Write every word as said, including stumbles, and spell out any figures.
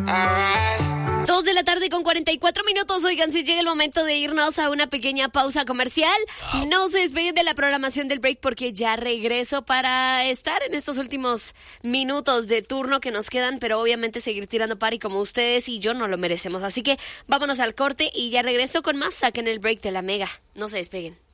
Dos de la tarde con cuarenta y cuatro minutos. Oigan, si llega el momento de irnos a una pequeña pausa comercial. No se despeguen de la programación del break porque ya regreso para estar en estos últimos minutos de turno que nos quedan, pero obviamente seguir tirando party como ustedes y yo no lo merecemos. Así que vámonos al corte y ya regreso con más. Saquen el break de la Mega. No se despeguen.